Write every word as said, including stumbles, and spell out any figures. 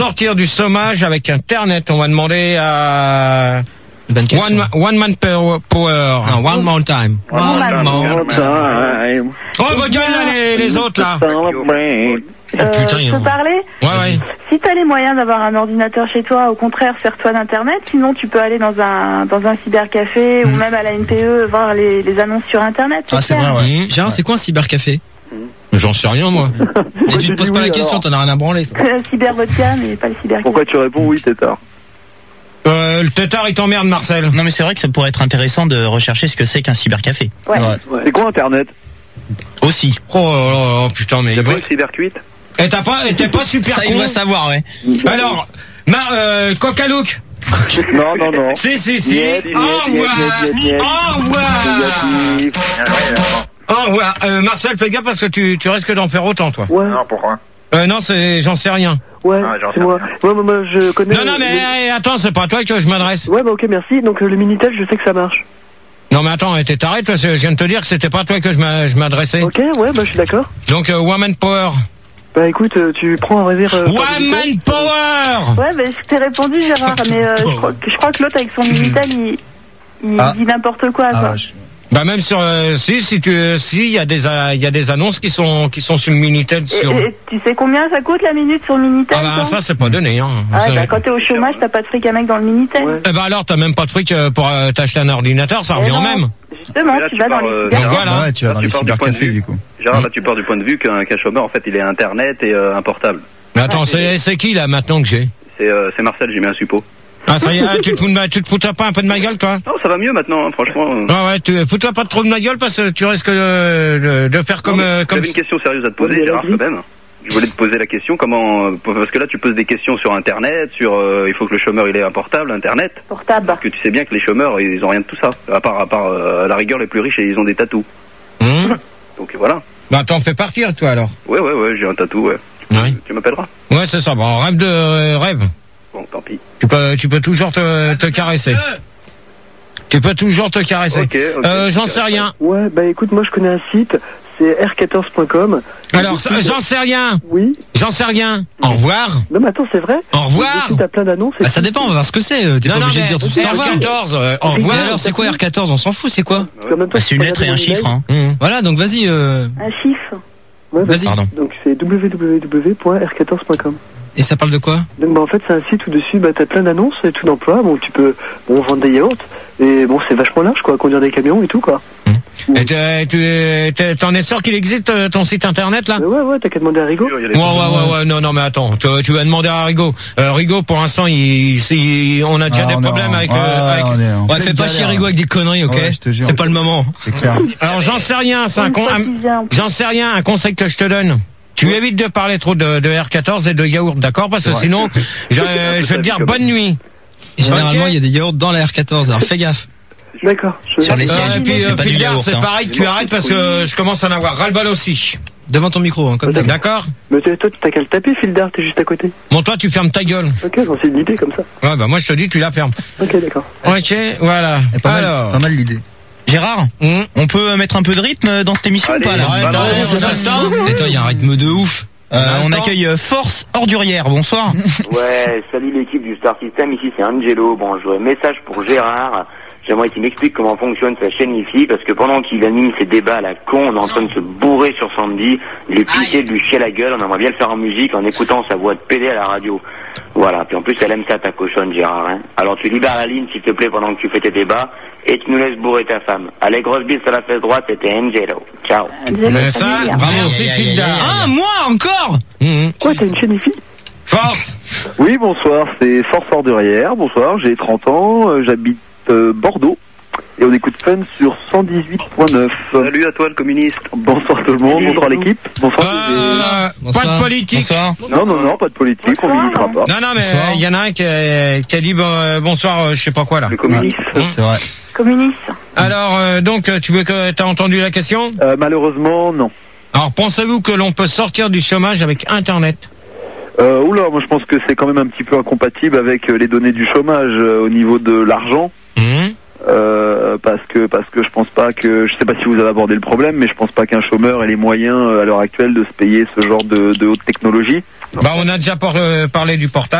sortir du chômage avec Internet? On va demander à one, one Man Power. Non, one more time. One, one more time. Oh, vos gueules, là, les, les autres, là. Euh, Putain, je peux on- parler? Ouais, ouais. Si t'as les moyens d'avoir un ordinateur chez toi, au contraire, sers-toi d'Internet. Sinon, tu peux aller dans un dans un cybercafé ou même à la N P E voir les, les annonces sur Internet. Ah, c'est clair. vrai, ouais. Mmh. Gérard, c'est quoi un cybercafé? J'en sais rien, moi. Et tu te poses pas la question, t'en as rien à branler. toi. Le cyber vodka, mais pas le cybercafé. Pourquoi tu réponds oui, tétard? Euh, le tétard, il t'emmerde, Marcel. Non, mais c'est vrai que ça pourrait être intéressant de rechercher ce que c'est qu'un cybercafé. Ouais. Ouais. C'est quoi Internet? Aussi. Oh là là, putain, mais... T'as pas une cybercuite? Et t'as pas, et t'es pas super Ça, il con. doit savoir, ouais. Alors, Mar, euh, Coca-Look. Non, non, non. Si, si, si. Niet, niet, Au revoir. niet, niet, niet. Au revoir. Négatif. Au revoir. Euh, Marcel, fais gaffe parce que tu, tu risques d'en faire autant, toi. Ouais, Non, pourquoi? Euh, non, c'est, j'en sais rien. ouais, Ah, j'en c'est sais moi. Moi, moi, moi, je connais. Non, non, mais hey, attends, c'est pas à toi que je m'adresse. Ouais, bah ok, merci. Donc, euh, le Minitel, je sais que ça marche. Non, mais attends, t'es taré, toi, je viens de te dire que c'était pas à toi que je m'a- je m'adressais. Ok, ouais, bah je suis d'accord. Donc, euh, Woman Power. Bah écoute, euh, tu prends un réserve. Euh, Woman Power! Ouais, bah, je t'ai répondu, Gérard, mais euh, je, crois, que- je crois que l'autre, avec son Minitel, il, il Ah. dit n'importe quoi, quoi. Ah, je- Bah, même sur, euh, si, si tu, si, il y a des, euh, il y a des annonces qui sont, qui sont sur le Minitel, Et, sur. et tu sais combien ça coûte la minute sur le Minitel? Ah, bah, toi ça, c'est pas donné, hein. Ah, C'est- bah, quand t'es au chômage, t'as pas de fric à mec dans le Minitel. Ouais. Eh ben alors, t'as même pas de fric euh, pour euh, t'acheter un ordinateur, ça Eh revient au non. même. Justement, Mais là, tu tu vas dans parles, les euh, Donc cyber- voilà. Ouais, tu vas Là, dans tu les pars du point de cybercafés, vue. du coup. Gérard, là, tu pars du point de vue qu'un qu'un chômeur, en fait, il est Internet et euh, un portable. Mais attends, c'est, c'est qui, là, maintenant que j'ai? C'est euh, c'est Marcel, j'ai mis un suppôt. Ah, ça y est, ah, tu te fous de ma- tu te fous pas un peu de ma gueule, toi? Non, ça va mieux maintenant, hein, franchement. euh. Ouais, ouais, tu, fous-toi pas trop de ma gueule parce que tu risques de, de, de faire comme, Non, mais euh, comme, J'avais une question sérieuse à te poser, Ouais, Gérard, vas-y. quand même. Je voulais te poser la question, comment... euh, Parce que là, tu poses des questions sur Internet, sur... euh, il faut que le chômeur, il ait un portable, Internet. portable. Parce que tu sais bien que les chômeurs, ils ont rien de tout ça. À part, à part euh, à la rigueur, les plus riches, ils ont des tatous. Hum? Donc voilà. Bah, t'en fais partir, toi, alors. Ouais, ouais, ouais, j'ai un tatou, ouais. Ouais. Tu m'appelleras? Ouais, c'est ça. Bon, rêve de, euh, rêve. Bon, tant pis. Tu peux, tu peux toujours te, te caresser. Tu peux toujours te caresser. Ok, ok. Euh, j'en sais rien. Ouais, bah écoute, moi je connais un site, c'est r quatorze point com. Alors, ça- j'en sais rien. Oui. J'en sais rien. Au revoir. Non, mais attends, c'est vrai. Au revoir. Tu as plein d'annonces. et Bah, ça tout. dépend, on va voir ce que c'est. euh, T'es Non, pas non, obligé de mais dire tout ça. Au revoir. R quatorze, euh, au Mais Mais revoir. alors, c'est quoi R quatorze? On s'en fout, c'est quoi? Parce qu'en même temps, Bah, c'est une tu lettre et un regardes chiffre, mon hein. Hum. Voilà, donc vas-y. Euh... Un chiffre. Ouais, bah, Vas-y. Pardon. donc c'est w w w point r quatorze point com. Et ça parle de quoi? Donc bah en fait c'est un site où dessus bah t'as plein d'annonces et tout d'emploi. Bon tu peux bon vendre des yaourts et bon c'est vachement large quoi, conduire des camions et tout quoi. Et t'es- tu, t'es- t'en es sûr qu'il existe euh, ton site internet, là? Mais ouais ouais t'as qu'à demander à Rigo. Il y a Ouais, les- ouais, ouais, ouais, non, non, mais attends, tu, tu vas demander à Rigo. Euh, Rigo, pour l'instant, il, il- on a déjà Ah, des on est problèmes en- avec, ouais, euh, avec- on est en Ouais, pleine fais pas galère, chier là. Rigo avec des conneries, ok? Ouais, je te jure. C'est pas le moment. C'est clair. Alors, j'en sais rien, c'est un, Une con, fois un- qu'il vient. j'en sais rien, un conseil que je te donne. Tu évites de parler trop de, de R quatorze et de yaourt, d'accord? Parce que C'est vrai. sinon, je, je vais te dire bonne nuit. Et généralement, Ok. il y a des yaourts dans la R quatorze, alors fais gaffe. D'accord. Je... Sur les Euh, sièges, et puis, c'est euh, pas du Fildar, yaourt, c'est hein. pareil, tu arrêtes parce que je commence à en avoir ras-le-bol aussi. Devant ton micro, hein, comme d'hab. D'accord? Mais toi toi, t'as qu'à le taper Fildar, t'es juste à côté. Bon, toi, tu fermes ta gueule. Ok bon c'est une idée comme ça. Ouais, bah, moi, je te dis, tu la fermes. Ok d'accord. Ok, voilà. Et pas mal, Alors. pas mal l'idée. Gérard, Hum. on peut mettre un peu de rythme dans cette émission Allez, ou pas, là? Ouais, bah, attends, non, c'est non, ça, non. ça. Attends, il y a un rythme de ouf. Euh, on Attends. accueille euh, Force Ordurière, bonsoir. Ouais, salut l'équipe du Star System, ici c'est Angelo. Bon, je voudrais un message pour Gérard. J'aimerais qu'il m'explique comment fonctionne sa chaîne Wi-Fi, parce que pendant qu'il anime ses débats à la con, on est en train de se bourrer sur Sandy, lui pisser, lui chier la gueule, on aimerait bien le faire en musique en écoutant sa voix de pédé à la radio. Voilà, puis en plus elle aime ça ta cochonne Gérard, hein. Alors tu libères la ligne s'il te plaît pendant que tu fais tes débats, et tu nous laisses bourrer ta femme. Allez, grosse bise sur la fesse droite, c'était Angelo. Ciao. Mais ça, bravo, c'est Fildar. Ah, moi encore? Hum. Quoi t'as une chaîne Wi-Fi? Force. Oui bonsoir, c'est Force Ordurière. Bonsoir, j'ai trente ans, euh, j'habite euh, Bordeaux. Et on écoute Fun sur cent dix-huit point neuf. Salut à toi, le communiste. Bonsoir tout le monde, bonsoir l'équipe. Bonsoir. Euh, Bonsoir. pas de politique. Bonsoir. Non, non, non, pas de politique, on militera pas. Non, non, mais Bonsoir. il y en a un qui a, qui a dit bon, euh, bonsoir, euh, je sais pas quoi là. Le communiste. Hum. C'est vrai. Communiste. Alors, euh, donc, euh, tu veux que t'as entendu la question? Euh, malheureusement, non. Alors, pensez-vous que l'on peut sortir du chômage avec Internet? Euh, oula, moi je pense que c'est quand même un petit peu incompatible avec euh, les données du chômage euh, au niveau de l'argent. Hum. Euh, parce que parce que je pense pas que je sais pas si vous avez abordé le problème, mais je pense pas qu'un chômeur ait les moyens euh, à l'heure actuelle de se payer ce genre de, de haute technologie. Bah, on a déjà par- euh, parlé du portable.